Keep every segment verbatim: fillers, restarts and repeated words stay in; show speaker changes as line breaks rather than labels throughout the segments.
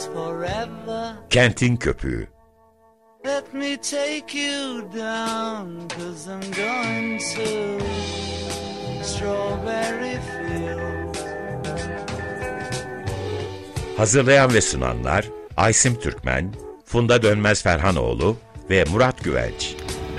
Kentin Köpüğü.
Let me take you down, 'cause I'm going to Strawberry Fields.
Hazırlayan ve sunanlar Aysim Türkmen, Funda Dönmez Ferhanoğlu ve Murat Güvenç.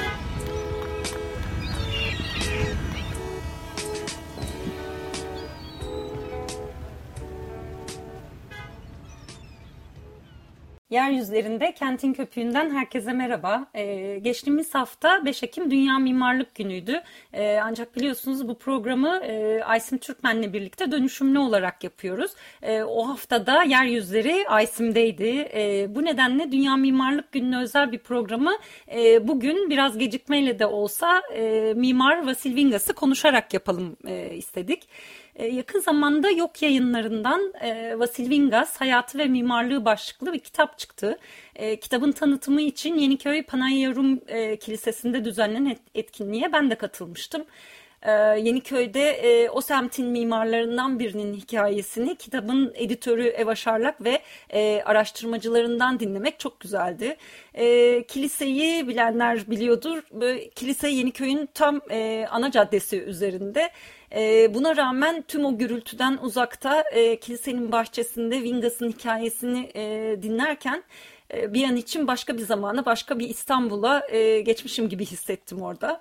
Yeryüzlerinde Kentin Köpüğü'nden herkese merhaba. Ee, geçtiğimiz hafta beş Ekim Dünya Mimarlık Günü'ydü. Ee, ancak biliyorsunuz bu programı e, Aysim Türkmen'le birlikte dönüşümlü olarak yapıyoruz. Ee, o haftada yeryüzleri Aysim'deydi. Ee, bu nedenle Dünya Mimarlık Günü'ne özel bir programı e, bugün biraz gecikmeyle de olsa e, Mimar Vasil Vingas'ı konuşarak yapalım e, istedik. Yakın zamanda Yok Yayınları'ndan e, Vasil Vingas Hayatı ve Mimarlığı başlıklı bir kitap çıktı. E, kitabın tanıtımı için Yeniköy Panayiarum e, Kilisesi'nde düzenlenen et, etkinliğe ben de katılmıştım. E, Yeniköy'de e, o semtin mimarlarından birinin hikayesini kitabın editörü Eva Şarlak ve e, araştırmacılarından dinlemek çok güzeldi. E, kiliseyi bilenler biliyordur. Böyle, kilise Yeniköy'ün tam e, ana caddesi üzerinde. E, buna rağmen tüm o gürültüden uzakta e, kilisenin bahçesinde Vingas'ın hikayesini e, dinlerken e, bir an için başka bir zamana, başka bir İstanbul'a e, geçmişim gibi hissettim orada.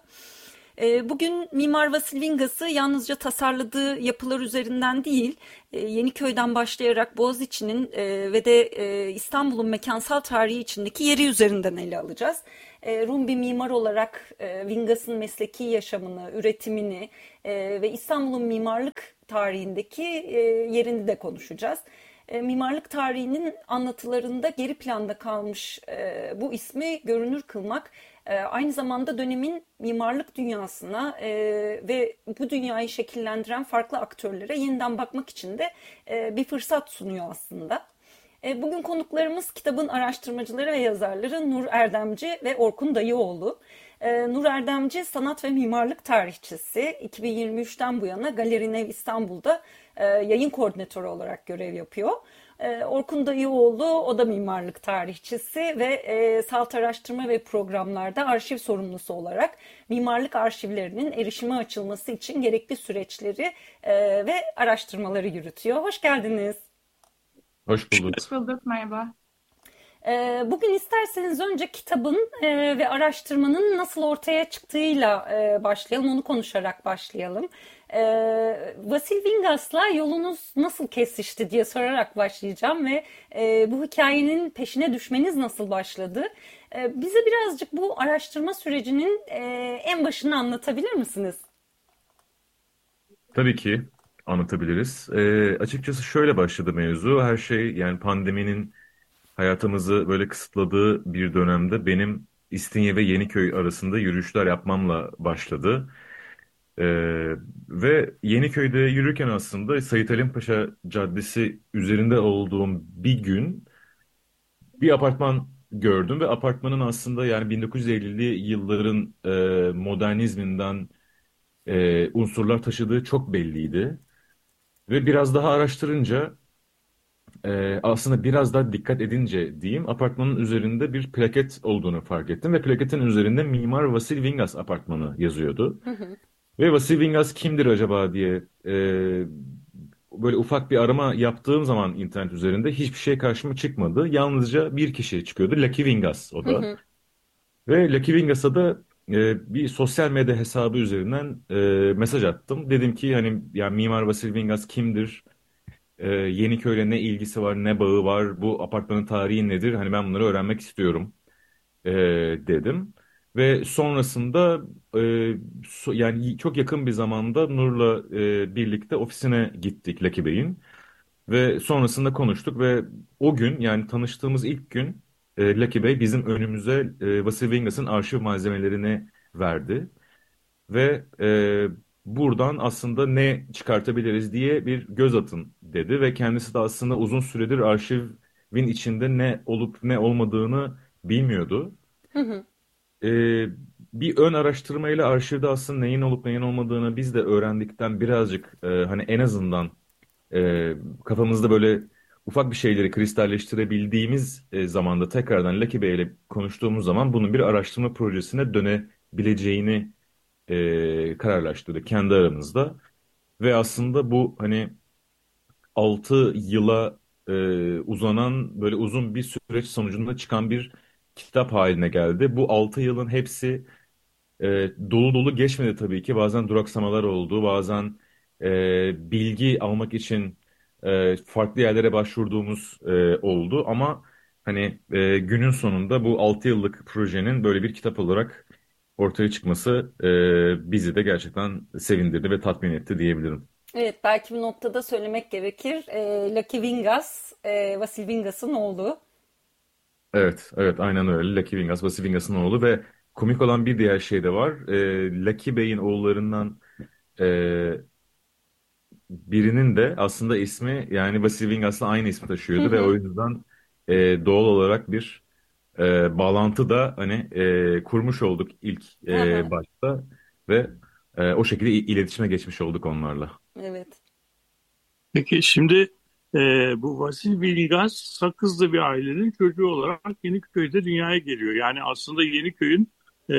E, bugün Mimar Vasil Vingas'ı yalnızca tasarladığı yapılar üzerinden değil, e, Yeniköy'den başlayarak Boğaziçi'nin e, ve de e, İstanbul'un mekansal tarihi içindeki yeri üzerinden ele alacağız. Rum bir mimar olarak Vingas'ın mesleki yaşamını, üretimini ve İstanbul'un mimarlık tarihindeki yerini de konuşacağız. Mimarlık tarihinin anlatılarında geri planda kalmış bu ismi görünür kılmak, aynı zamanda dönemin mimarlık dünyasına ve bu dünyayı şekillendiren farklı aktörlere yeniden bakmak için de bir fırsat sunuyor aslında. Bugün konuklarımız kitabın araştırmacıları ve yazarları Nur Erdemci ve Orkun Dayıoğlu. Nur Erdemci sanat ve mimarlık tarihçisi. iki bin yirmi üçten bu yana Galeri Nev İstanbul'da yayın koordinatörü olarak görev yapıyor. Orkun Dayıoğlu o da mimarlık tarihçisi ve salt araştırma ve programlarda arşiv sorumlusu olarak mimarlık arşivlerinin erişime açılması için gerekli süreçleri ve araştırmaları yürütüyor. Hoş geldiniz.
Hoş bulduk.
Hoş bulduk, merhaba.
Bugün isterseniz önce kitabın ve araştırmanın nasıl ortaya çıktığıyla başlayalım, onu konuşarak başlayalım. Vasil Vingas'la yolunuz nasıl kesişti diye sorarak başlayacağım ve bu hikayenin peşine düşmeniz nasıl başladı? Bize birazcık bu araştırma sürecinin en başını anlatabilir misiniz?
Tabii ki anlatabiliriz. E, açıkçası şöyle başladı mevzu. Her şey yani pandeminin hayatımızı böyle kısıtladığı bir dönemde benim İstinye ve Yeniköy arasında yürüyüşler yapmamla başladı. E, Ve Yeniköy'de yürürken aslında Sait Halim Paşa Caddesi üzerinde olduğum bir gün bir apartman gördüm ve apartmanın aslında yani bin dokuz yüz ellili yılların e, modernizminden e, unsurlar taşıdığı çok belliydi. Ve biraz daha araştırınca e, aslında biraz daha dikkat edince diyeyim apartmanın üzerinde bir plaket olduğunu fark ettim. Ve plaketin üzerinde Mimar Vasil Vingas apartmanı yazıyordu.
Hı hı.
Ve Vasil Vingas kimdir acaba diye e, böyle ufak bir arama yaptığım zaman internet üzerinde hiçbir şey karşıma çıkmadı. Yalnızca bir kişi çıkıyordu. Lucky Vingas o
Hı
da.
hı.
Ve Lucky Vingas'a da e, bir sosyal medya hesabı üzerinden e, mesaj attım. Dedim ki hani yani Mimar Vasil Vingas kimdir? E, Yeniköy'le ne ilgisi var, ne bağı var? Bu apartmanın tarihi nedir? Hani ben bunları öğrenmek istiyorum e, dedim. Ve sonrasında e, so- yani çok yakın bir zamanda Nur'la e, birlikte ofisine gittik Lucky Bey'in. Ve sonrasında konuştuk ve o gün yani tanıştığımız ilk gün e, Lucky Bey bizim önümüze e, Vasil Vingas'ın arşiv malzemelerini verdi. Ve e, buradan aslında ne çıkartabiliriz diye bir göz atın dedi. Ve kendisi de aslında uzun süredir arşivin içinde ne olup ne olmadığını bilmiyordu.
Hı hı.
E, Bir ön araştırmayla arşivde aslında neyin olup neyin olmadığını biz de öğrendikten birazcık e, hani en azından e, kafamızda böyle ufak bir şeyleri kristalleştirebildiğimiz e, zamanda tekrardan Lucky Bey ile konuştuğumuz zaman bunun bir araştırma projesine dönebileceğini e, kararlaştırdık kendi aramızda. Ve aslında bu hani altı yıla e, uzanan böyle uzun bir süreç sonucunda çıkan bir kitap haline geldi. Bu altı yılın hepsi e, dolu dolu geçmedi tabii ki. Bazen duraksamalar oldu, bazen e, bilgi almak için e, farklı yerlere başvurduğumuz e, oldu. Ama hani e, günün sonunda bu altı yıllık projenin böyle bir kitap olarak ortaya çıkması e, bizi de gerçekten sevindirdi ve tatmin etti diyebilirim.
Evet, belki bir noktada söylemek gerekir. E, Lucky Vingas, e, Vasil Vingas'ın oğlu.
Evet, evet aynen öyle. Lucky Vingas, Vasily Vingas'ın oğlu ve komik olan bir diğer şey de var. E, Lucky Bey'in oğullarından e, birinin de aslında ismi yani Vasily Vingas'la aynı ismi
Hı
taşıyordu ve o
hı.
yüzden e, doğal olarak bir e, bağlantı da hani e, kurmuş olduk ilk
Hı
e,
hı.
başta ve e, o şekilde i- iletişime geçmiş olduk onlarla.
Evet.
Peki şimdi e, bu Vasil Bilgaz Sakızlı bir ailenin çocuğu olarak Yeniköy'de dünyaya geliyor. Yani aslında Yeniköy'ün e,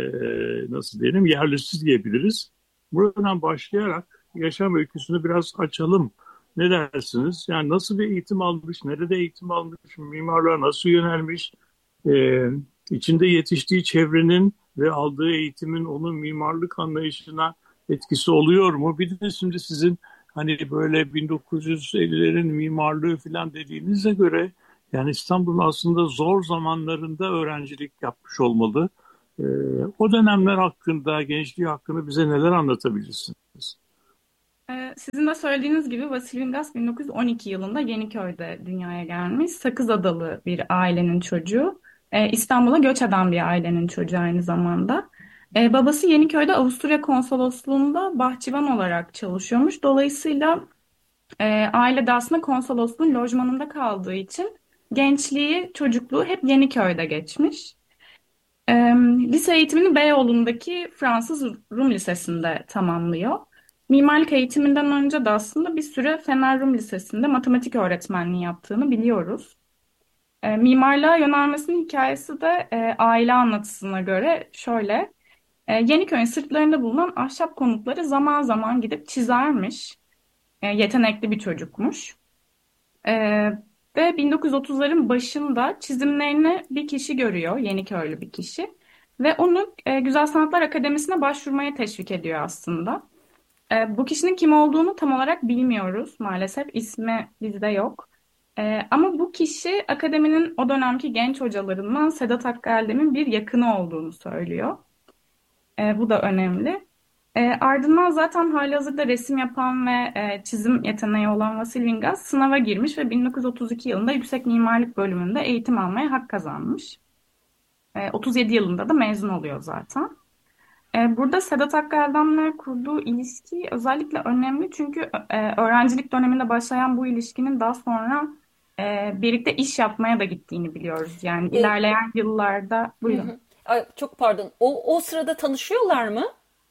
nasıl diyelim yerlisi diyebiliriz. Buradan başlayarak yaşam öyküsünü biraz açalım. Ne dersiniz? Yani nasıl bir eğitim almış, nerede eğitim almış, mimarlığa nasıl yönelmiş, e, içinde yetiştiği çevrenin ve aldığı eğitimin onun mimarlık anlayışına etkisi oluyor mu? Bir de şimdi sizin hani böyle bin dokuz yüz ellilerin mimarlığı falan dediğinize göre yani İstanbul'un aslında zor zamanlarında öğrencilik yapmış olmalı. Ee, o dönemler hakkında, gençliği hakkında bize neler anlatabilirsiniz?
Ee, Sizin de söylediğiniz gibi Vasil Vingas bin dokuz yüz on iki yılında Yeniköy'de dünyaya gelmiş. Sakızadalı bir ailenin çocuğu. Ee, İstanbul'a göç eden bir ailenin çocuğu aynı zamanda. Ee, babası Yeniköy'de Avusturya Konsolosluğu'nda bahçıvan olarak çalışıyormuş. Dolayısıyla e, aile de aslında konsolosluğun lojmanında kaldığı için gençliği, çocukluğu hep Yeniköy'de geçmiş. Ee, Lise eğitimini Beyoğlu'ndaki Fransız Rum Lisesi'nde tamamlıyor. Mimarlık eğitiminden önce de aslında bir süre Fener Rum Lisesi'nde matematik öğretmenliği yaptığını biliyoruz. Ee, mimarlığa yönelmesinin hikayesi de e, aile anlatısına göre şöyle. E, Yeniköy'ün sırtlarında bulunan ahşap konutları zaman zaman gidip çizermiş. E, yetenekli bir çocukmuş. Ee, Ve bin dokuz yüz otuzların başında çizimlerini bir kişi görüyor, Yeniköylü bir kişi. Ve onu e, Güzel Sanatlar Akademisi'ne başvurmaya teşvik ediyor aslında. E, bu kişinin kim olduğunu tam olarak bilmiyoruz maalesef, ismi bizde yok. E, ama bu kişi akademinin o dönemki genç hocalarından Sedat Hakkı Eldem'in bir yakını olduğunu söylüyor. E, bu da önemli. E, ardından zaten halihazırda resim yapan ve e, çizim yeteneği olan Vasil Vingas sınava girmiş ve bin dokuz yüz otuz iki yılında Yüksek Mimarlık Bölümünde eğitim almaya hak kazanmış. E, otuz yedi yılında da mezun oluyor zaten. E, burada Sedat Hakkı Erdem'le kurduğu ilişki özellikle önemli çünkü e, öğrencilik döneminde başlayan bu ilişkinin daha sonra e, birlikte iş yapmaya da gittiğini biliyoruz. Yani
E,
ilerleyen yıllarda
hı
buyurun.
hı. Ay, çok pardon. O, o sırada tanışıyorlar mı?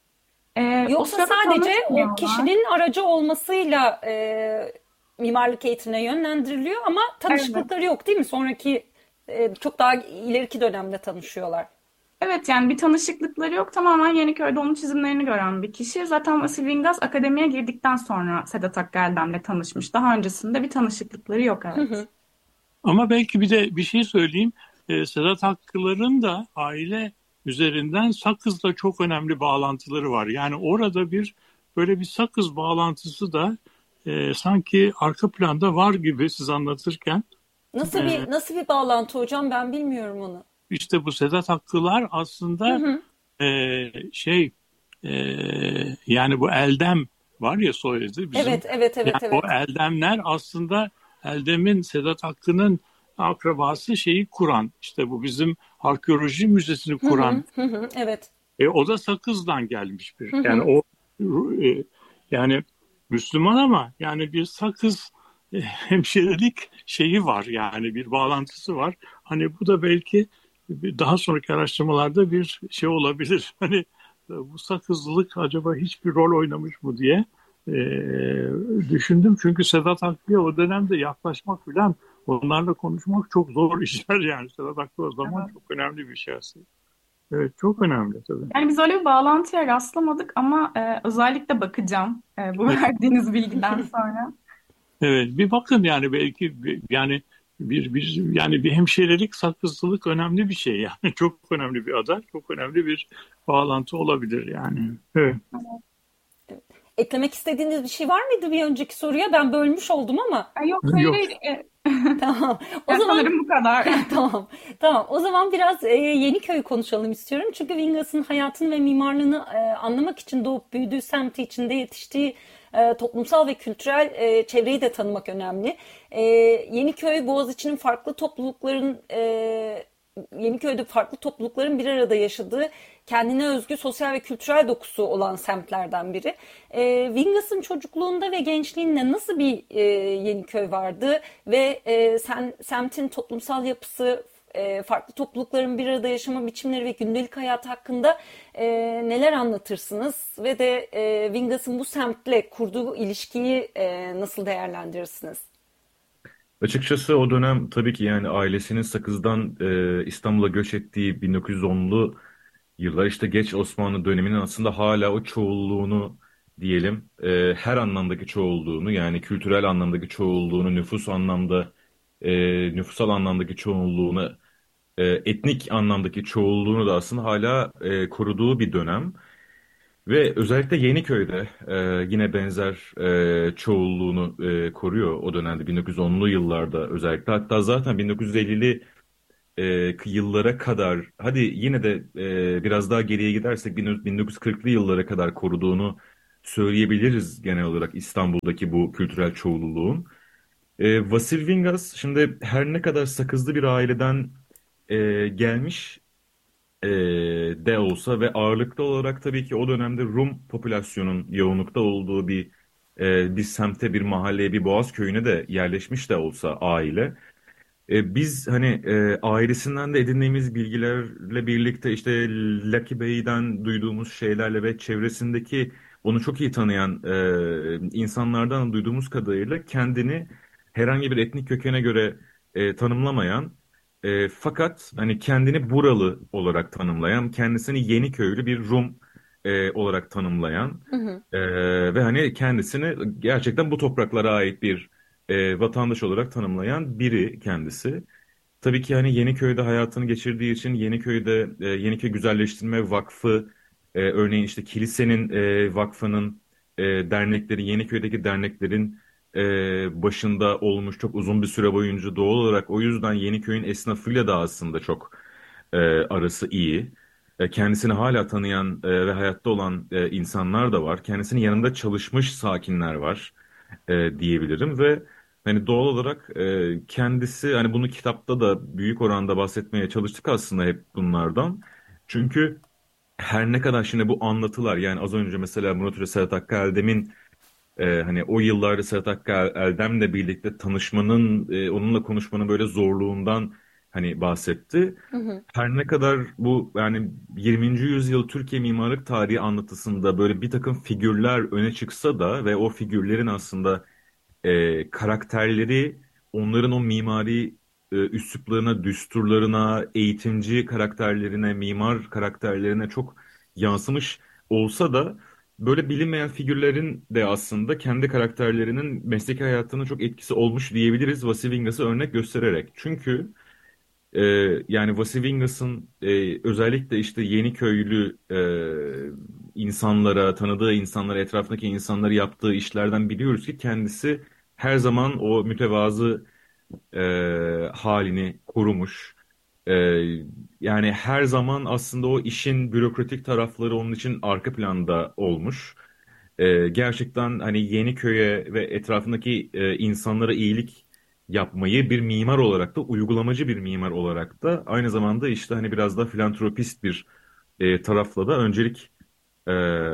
E, o
Yoksa
sırada
sadece o
tanışmıyorlar.
kişinin aracı olmasıyla e, mimarlık eğitimine yönlendiriliyor ama
Evet.
tanışıklıkları yok değil mi? Sonraki e, çok daha ileriki dönemde tanışıyorlar.
Evet, yani bir tanışıklıkları yok. Tamamen Yeniköy'de onun çizimlerini gören bir kişi. Zaten Vasil Vingas akademiye girdikten sonra Sedat Hakkı Erdem'le tanışmış. Daha öncesinde bir tanışıklıkları yok,
Hı
evet.
hı.
Ama belki bir de bir şey söyleyeyim. Ee, Sedat Hakkı'ların da aile üzerinden Sakız'la çok önemli bağlantıları var. Yani orada bir böyle bir Sakız bağlantısı da e, sanki arka planda var gibi siz anlatırken.
Nasıl
Ee,
bir nasıl bir bağlantı hocam? Ben bilmiyorum onu.
işte bu Sedat Hakkılar
Hı
aslında
hı.
e, şey e, yani bu Eldem var ya soyadı bizim.
Evet, evet, evet,
Yani o
evet.
Eldemler aslında Eldem'in Sedat Hakkı'nın akrabası şeyi kuran işte bu bizim arkeoloji müzesini
Hı hı,
kuran
hı hı, evet.
e, o da Sakız'dan gelmiş bir.
Hı
Yani
hı.
o e, yani Müslüman ama yani bir Sakız e, hemşerilik şeyi var yani bir bağlantısı var. Hani bu da belki daha sonraki araştırmalarda bir şey olabilir. Hani e, bu Sakızlılık acaba hiçbir rol oynamış mı diye düşündüm. Çünkü Sedat Hakkı'ya o dönemde yaklaşmak falan, onlarla konuşmak çok zor işler yani. Sedat Hakkı o zaman
Evet.
çok önemli bir şahsiyet. Evet, çok önemli tabii.
Yani biz öyle bir bağlantıya rastlamadık ama e, özellikle bakacağım e, bu verdiğiniz bilgiden sonra.
Evet, bir bakın yani belki bir- yani bir, bir yani bir hemşirelik, sakızlılık önemli bir şey yani. Çok önemli bir aday, çok önemli bir bağlantı olabilir yani. Evet.
Eklemek istediğiniz bir şey var mıydı bir önceki soruya? Ben bölmüş oldum ama.
Ay, yok, hayır,
Yok.
hayır. E,
Tamam. O
ya
zaman
sanırım bu kadar.
tamam. Tamam. O zaman biraz e, Yeniköy'ü konuşalım istiyorum. Çünkü Wingas'ın hayatını ve mimarlığını e, anlamak için doğup büyüdüğü semti içinde yetiştiği e, toplumsal ve kültürel e, çevreyi de tanımak önemli. E, Yeniköy, Boğaziçi'nin farklı toplulukların e, Yeniköy'de farklı toplulukların bir arada yaşadığı kendine özgü sosyal ve kültürel dokusu olan semtlerden biri. E, Wingas'ın çocukluğunda ve gençliğinde nasıl bir e, Yeniköy vardı ve e, sen semtin toplumsal yapısı, e, farklı toplulukların bir arada yaşama biçimleri ve gündelik hayatı hakkında e, neler anlatırsınız ve de e, Wingas'ın bu semtle kurduğu ilişkiyi e, nasıl değerlendirirsiniz?
Açıkçası o dönem tabii ki yani ailesinin Sakız'dan e, İstanbul'a göç ettiği bin dokuz yüz onlu yıllar, işte geç Osmanlı döneminin aslında hala o çoğulluğunu diyelim, e, her anlamdaki çoğulluğunu, yani kültürel anlamdaki çoğulluğunu, nüfus anlamda e, nüfusal anlamdaki çoğunluğunu, e, etnik anlamdaki çoğulluğunu da aslında hala e, koruduğu bir dönem. Ve özellikle Yeniköy'de e, yine benzer e, çoğulluğunu e, koruyor o dönemde bin dokuz yüz onlu yıllarda özellikle. Hatta zaten bin dokuz yüz ellili e, yıllara kadar, hadi yine de e, biraz daha geriye gidersek bin dokuz yüz kırklı yıllara kadar koruduğunu söyleyebiliriz genel olarak İstanbul'daki bu kültürel çoğunluğun. E, Vasil Vingas şimdi her ne kadar Sakızlı bir aileden e, gelmiş e, de olsa ve ağırlıklı olarak tabii ki o dönemde Rum popülasyonun yoğunlukta olduğu bir e, bir semte, bir mahalleye, bir Boğaz köyüne de yerleşmiş de olsa aile. E, biz hani e, ailesinden de edindiğimiz bilgilerle birlikte, işte Lucky Bey'den duyduğumuz şeylerle ve çevresindeki onu çok iyi tanıyan e, insanlardan duyduğumuz kadarıyla kendini herhangi bir etnik kökene göre e, tanımlamayan, e, fakat hani kendini buralı olarak tanımlayan, kendisini Yeniköylü bir Rum e, olarak tanımlayan
Hı hı.
e, ve hani kendisini gerçekten bu topraklara ait bir e, vatandaş olarak tanımlayan biri kendisi. Tabii ki hani Yeniköy'de hayatını geçirdiği için Yeniköy'de e, Yeniköy Güzelleştirme Vakfı, e, örneğin işte kilisenin e, vakfının e, dernekleri, Yeniköy'deki derneklerin e, başında olmuş çok uzun bir süre boyunca, doğal olarak o yüzden Yeniköy'ün esnafıyla da aslında çok e, arası iyi. E, kendisini hala tanıyan e, ve hayatta olan e, insanlar da var. Kendisinin yanında çalışmış sakinler var e, diyebilirim ve hani doğal olarak e, kendisi, hani bunu kitapta da büyük oranda bahsetmeye çalıştık aslında hep bunlardan. Çünkü her ne kadar şimdi bu anlatılar, yani az önce mesela Murat Ure Serhat Hakkı Eldem'in e, hani o yıllarda Serhat Hakkı Eldem'le birlikte tanışmanın, e, onunla konuşmanın böyle zorluğundan hani bahsetti.
Hı hı.
Her ne kadar bu yani yirminci yüzyıl Türkiye mimarlık tarihi anlatısında böyle bir takım figürler öne çıksa da ve o figürlerin aslında e, karakterleri onların o mimari e, üsluplarına, düsturlarına, eğitimci karakterlerine, mimar karakterlerine çok yansımış olsa da böyle bilinmeyen figürlerin de aslında kendi karakterlerinin mesleki hayatına çok etkisi olmuş diyebiliriz Vasily Wingas'ı örnek göstererek. Çünkü e, yani Vasily Wingas'ın e, özellikle işte Yeniköylü e, insanlara, tanıdığı insanlara, etrafındaki insanları yaptığı işlerden biliyoruz ki kendisi her zaman o mütevazı e, halini korumuş. E, Yani her zaman aslında o işin bürokratik tarafları onun için arka planda olmuş. E, gerçekten hani Yeniköy'e ve etrafındaki e, insanlara iyilik yapmayı bir mimar olarak da, uygulamacı bir mimar olarak da, aynı zamanda işte hani biraz da filantropist bir e, tarafla da öncelik e,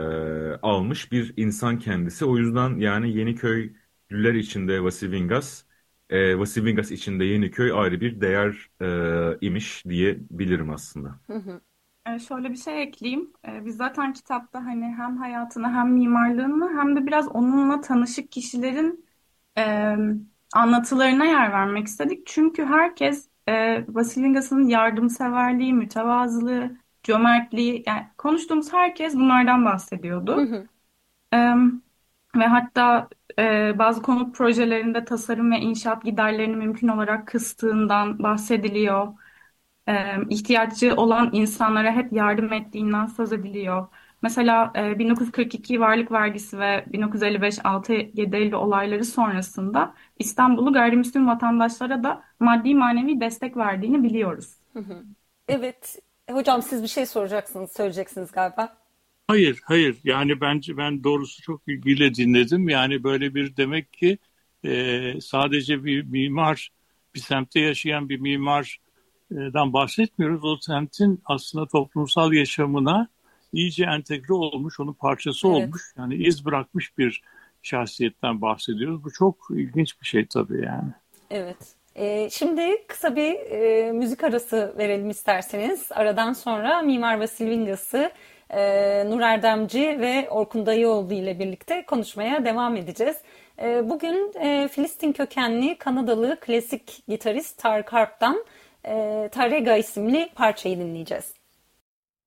almış bir insan kendisi. O yüzden yani Yeniköylüler içinde Vasily Wingas, e, Vasily Wingas içinde Yeniköy ayrı bir değer e, imiş diyebilirim aslında.
Hı hı.
E, şöyle bir şey ekleyeyim. E, biz zaten kitapta hani hem hayatını hem mimarlığını hem de biraz onunla tanışık kişilerin e, anlatılarına yer vermek istedik. Çünkü herkes e, Vasilingas'ın yardımseverliği, mütevazılığı, cömertliği, yani konuştuğumuz herkes bunlardan
Hı
bahsediyordu.
hı.
E, Ve hatta e, bazı konut projelerinde tasarım ve inşaat giderlerini mümkün olarak kıstığından bahsediliyor. E, ihtiyacı olan insanlara hep yardım ettiğinden söz ediliyor. Mesela e, bin dokuz yüz kırk iki varlık vergisi ve bin dokuz yüz elli beş altı yedi Eylül olayları sonrasında İstanbul'u gayrimüslim vatandaşlara da maddi manevi destek verdiğini biliyoruz.
Evet. Hocam siz bir şey soracaksınız, söyleyeceksiniz galiba.
Hayır, hayır. Yani bence ben doğrusu çok ilgiyle dinledim. Yani böyle bir demek ki e, sadece bir mimar, bir semtte yaşayan bir mimardan bahsetmiyoruz. O semtin aslında toplumsal yaşamına iyice entegre olmuş, onun parçası olmuş.
Evet.
Yani iz bırakmış bir şahsiyetten bahsediyoruz. Bu çok ilginç bir şey tabii yani.
Evet. Ee, şimdi kısa bir e, müzik arası verelim isterseniz. Aradan sonra Mimar Vasil Vingas'ı e, Nur Erdemci ve Orkun Dayıoğlu ile birlikte konuşmaya devam edeceğiz. E, bugün e, Filistin kökenli Kanadalı klasik gitarist Tarık Harp'tan e, Tarega isimli parçayı dinleyeceğiz.